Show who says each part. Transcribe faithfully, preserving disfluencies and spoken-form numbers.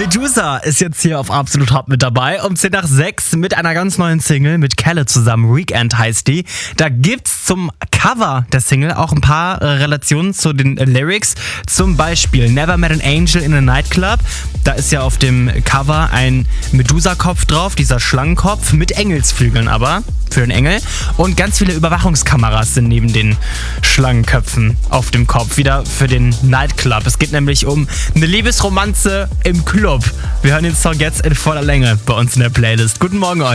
Speaker 1: Medusa ist jetzt hier auf Absolut Hot mit dabei. Um zehn nach sechs mit einer ganz neuen Single mit Kelle zusammen. Weekend heißt die. Da gibt's zum Cover der Single auch ein paar äh, Relationen zu den äh, Lyrics. Zum Beispiel Never Met an Angel in a Nightclub. Da ist ja auf dem Cover ein Medusa-Kopf drauf, dieser Schlangenkopf mit Engelsflügeln aber für den Engel. Und ganz viele Überwachungskameras sind neben den Schlangenköpfen auf dem Kopf. Wieder für den Nightclub. Es geht nämlich um eine Liebesromanze im Club. Wir hören den Song jetzt in voller Länge bei uns in der Playlist. Guten Morgen euch.